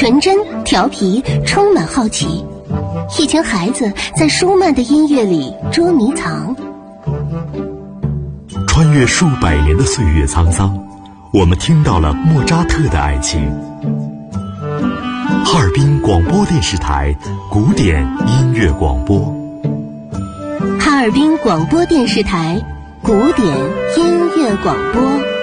纯真、调皮，充满好奇。一群孩子在舒曼的音乐里捉迷藏。 穿越数百年的岁月沧桑，我们听到了莫扎特的爱情。哈尔滨广播电视台古典音乐广播。 哈尔滨广播电视台古典音乐广播。